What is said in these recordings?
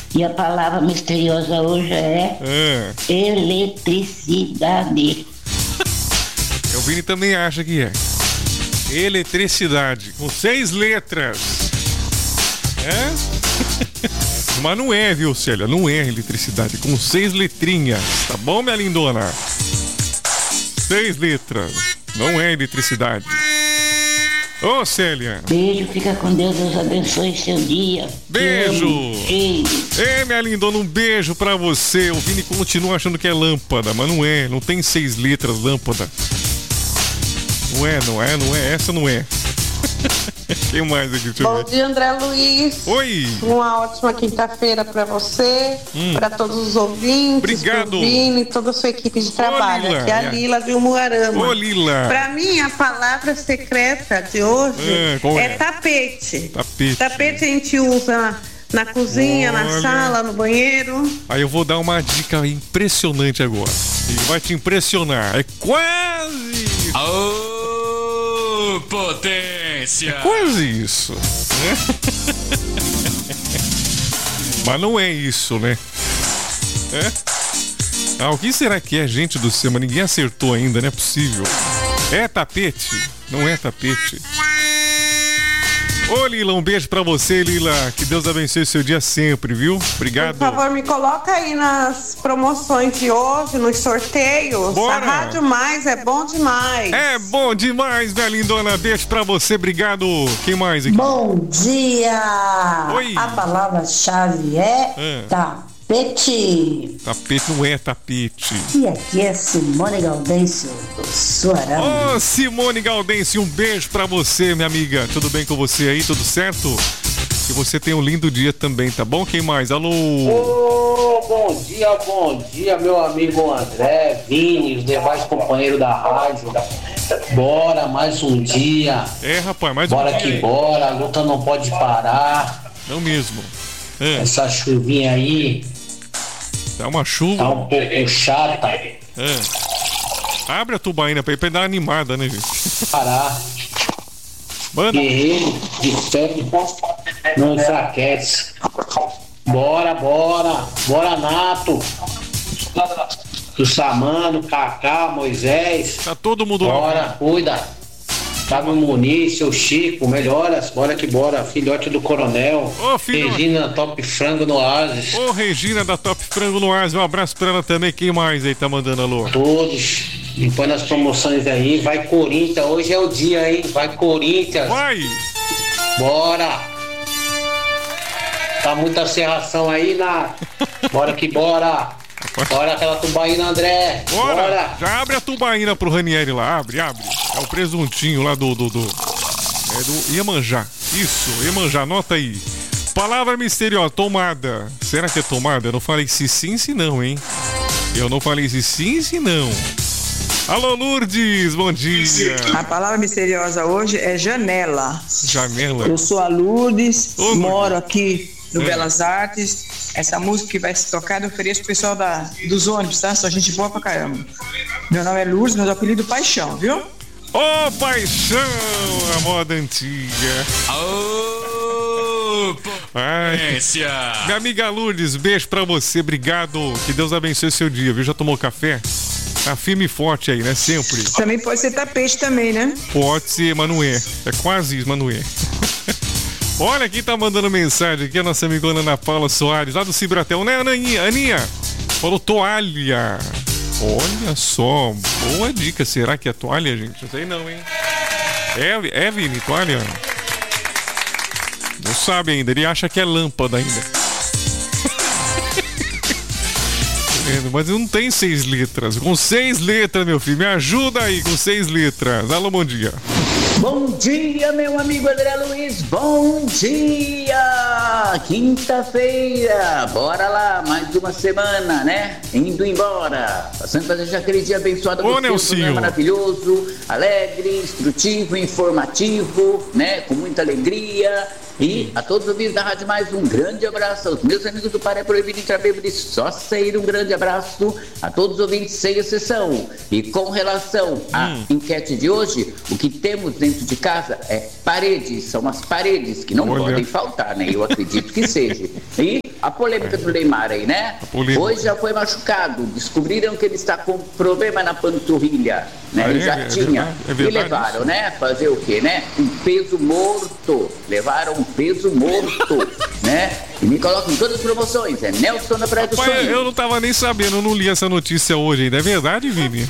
E a palavra misteriosa hoje é eletricidade. O Vini também acha que é. Eletricidade, com 6 letras. Mas não é, viu, Célia? Não é eletricidade, com 6 letrinhas. Tá bom, minha lindona? 6 letras. Não é eletricidade. Ô, Célia. Beijo, fica com Deus. Deus abençoe seu dia. Beijo. Ei, minha lindona, um beijo pra você. O Vini continua achando que é lâmpada, mas não é. Não tem 6 letras lâmpada. Não é. Essa não é. Quem mais aqui? Bom dia, André Luiz. Oi. Uma ótima quinta-feira pra você, pra todos os ouvintes. Obrigado. Vini, toda a sua equipe de trabalho. Lila. Aqui é a Lila de Umuarama. Ô, Lila. Pra mim, a palavra secreta de hoje é tapete. Tapete a gente usa na cozinha, na sala, no banheiro. Aí eu vou dar uma dica impressionante agora. E vai te impressionar. É quase... Ô, potência! É quase isso. Mas não é isso, né? O que será que é, gente do céu? Mas ninguém acertou ainda, não é possível. É tapete? Não é tapete. Ô, Lila, um beijo pra você, Lila. Que Deus abençoe seu dia sempre, viu? Obrigado. Por favor, me coloca aí nas promoções de hoje, nos sorteios. Bora. A Rádio Mais é bom demais. É bom demais, minha lindona. Beijo pra você, obrigado. Quem mais aqui? Bom dia! Oi. A palavra-chave é tapete. Tapete não é tapete. E aqui é Simone Gaudêncio do Suarama. Ô, Simone Gaudêncio, um beijo pra você, minha amiga. Tudo bem com você aí? Tudo certo? Que você tenha um lindo dia também, tá bom? Quem mais? Alô? Bom dia, meu amigo André, Vini, os demais companheiros da rádio. Bora, mais um dia. Rapaz, mais um dia. Bora que aí. bora, a luta não pode parar. Não mesmo. Essa chuvinha aí... Tá uma chuva. Tá um pouco chata. Abre a tubaína pra ir pra dar uma animada, né, gente? Parar. Mano. Guerreiro de fé não enfraquece. Bora, Nato. Do Samano, Cacá, Moisés. Tá todo mundo lá. Bora, cuida. Fábio Muniz, seu Chico, melhoras, bora que bora, filhote do Coronel. Regina Top Frango no Oasis. Ô, Regina da Top Frango no Oasis, um abraço pra ela também. Quem mais aí tá mandando alô? Todos, limpando as promoções aí, vai Corinthians, hoje é o dia, hein? Vai Corinthians. Vai! Bora! Tá muita serração aí, bora que bora! Bora aquela tubaína, André! Bora! Já abre a tubaína pro Ranieri lá, abre. É o presuntinho lá do Iemanjá. Isso, Iemanjá, anota aí. Palavra misteriosa, tomada. Será que é tomada? Eu não falei se sim, se não, hein? Eu não falei se sim, se não. Alô, Lourdes, bom dia. A palavra misteriosa hoje é janela. Janela. Eu sou a Lourdes, moro aqui no Belas Artes. Essa música que vai se tocar eu ofereço pro pessoal dos ônibus, tá? Só gente boa pra caramba. Meu nome é Lourdes, meu apelido Paixão, viu? Ô, Paixão, a moda antiga. Ô, potência. Minha amiga Lourdes, beijo pra você, obrigado. Que Deus abençoe seu dia, viu? Já tomou café? Tá firme e forte aí, né? Sempre. Também pode ser tapete também, né? Pode ser, mas não é. É quase isso, mas não é. Olha quem tá mandando mensagem aqui, a nossa amigona Ana Paula Soares, lá do Cibratel, né, Aninha? Falou toalha. Olha só, boa dica. Será que é toalha, gente? Não sei não, hein? É, Vini, toalha? Não sabe ainda, ele acha que é lâmpada ainda. Mas não tem 6 letras. Com 6 letras, meu filho, me ajuda aí com 6 letras. Alô, bom dia. Bom dia, meu amigo André Luiz, bom dia! Quinta-feira, bora lá, mais uma semana, né? Indo embora, passando pra gente aquele dia abençoado com você, um maravilhoso, alegre, instrutivo, informativo, né? Com muita alegria. E a todos os ouvintes da Rádio Mais, um grande abraço. Aos meus amigos do Paré Proibido Entrar Bêbado e Só Sair, um grande abraço a todos os ouvintes sem exceção. E com relação à enquete de hoje, o que temos dentro de casa é paredes, são as paredes que não podem faltar, né? Eu acredito que seja. E a polêmica do Neymar aí, né? Hoje já foi machucado. Descobriram que ele está com problema na panturrilha, né? Ele já tinha. E levaram, né? Fazer o quê, né? Um peso morto. Levaram um peso morto, né? E me colocam em todas as promoções. É Nelson na Praia do Sonho. Eu não tava nem sabendo, eu não li essa notícia hoje ainda. É verdade, Vini?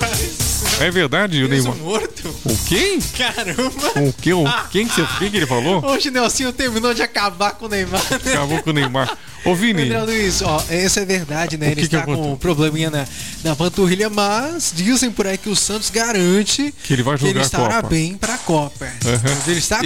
É verdade, o Neymar? Morto? O quem? Caramba! O quê? Quem que ele falou? Hoje o Nelsinho terminou de acabar com o Neymar. Acabou com o Neymar. Ô, Vini. André Luiz, ó, isso é verdade, né? Ele está com um probleminha na panturrilha, mas dizem por aí que o Santos garante que ele vai jogar ele estará a Copa. bem pra Copa. Ele está com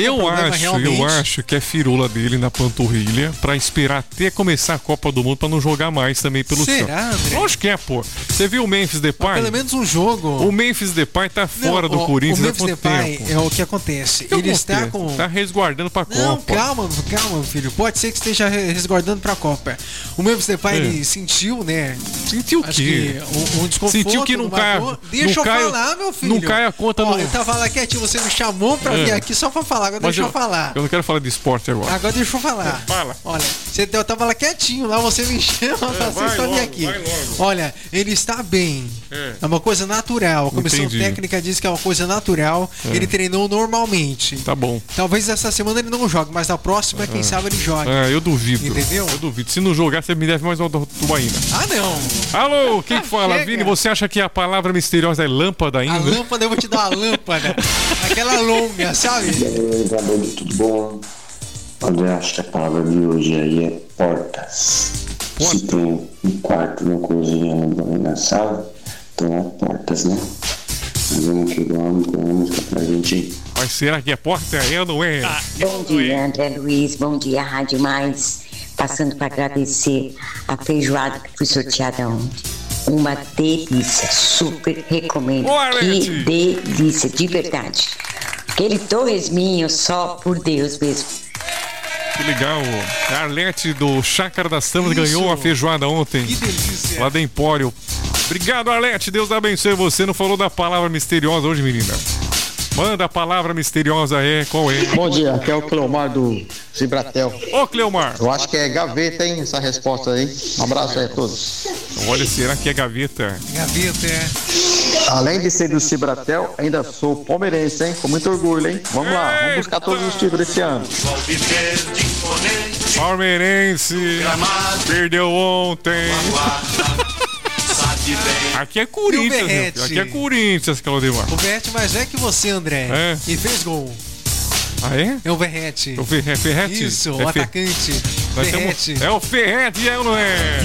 eu acho que é firula dele na panturrilha pra esperar até começar a Copa do Mundo pra não jogar mais também pelo Santos. Será, André? Lógico que é, pô. Você viu o Memphis Depay? Pelo menos um jogo. O Memphis Depay tá fora do Corinthians há quanto tempo? É o que acontece. Ele está com... Tá resguardando pra Copa. Calma, filho. Pode ser que esteja resguardando pra Copa. O Memphis Depay, ele sentiu, né? Sentiu o quê? Um desconforto. Sentiu que não cai. Deixa eu falar, meu filho. Não cai a conta no... Eu tava lá quietinho, você me chamou pra vir aqui só pra falar. Agora deixa eu falar. Eu não quero falar de esporte agora. Agora deixa eu falar. Fala. Olha, eu tava lá quietinho, lá você me chama pra você só vir aqui. Olha, ele está bem. É uma coisa natural. A comissão técnica diz que é uma coisa natural. Ele treinou normalmente. Tá bom. Talvez essa semana ele não jogue, mas na próxima, quem sabe ele joga. Eu duvido. Entendeu? Eu duvido. Se não jogar, você me deve mais uma tubaína. Ah, não. Alô, quem fala? Chega. Vini, você acha que a palavra misteriosa é lâmpada ainda? A lâmpada, eu vou te dar uma lâmpada. Aquela longa, sabe? Tudo bom? André, acho que a palavra de hoje aí é portas. Se tem um quarto, uma cozinha, na sala, então é portas, né? Vamos que vamos com a música pra gente. Mas será que é porta? É ou não é? Bom dia, André Luiz. Bom dia, Rádio Mais. Passando para agradecer a feijoada que foi sorteada ontem. Uma delícia, super recomendo. Que delícia, de verdade. Aquele torresminho só por Deus mesmo. Que legal. A Arlete do Chácara das Tamas ganhou a feijoada ontem. Que delícia. Lá da Empório. Obrigado, Arlete. Deus abençoe você. Não falou da palavra misteriosa hoje, menina? Manda a palavra misteriosa qual é? Bom dia, aqui é o Cleomar do Cibratel. Ô, Cleomar. Eu acho que é gaveta, hein, essa resposta aí. Um abraço aí a todos. Olha, será que é gaveta? Gaveta, Além de ser do Cibratel, ainda sou palmeirense, hein? Com muito orgulho, hein? Vamos lá, vamos buscar todos os títulos esse ano. Palmeirense, perdeu ontem. Aqui é Corinthians, meu. Aqui é Corinthians, Claudemar. O Verrete mais velho que você, André. E fez gol. Ah, é? É o Verrete. O Ferrete? Isso, o atacante. É o Ferrete, é ou não é?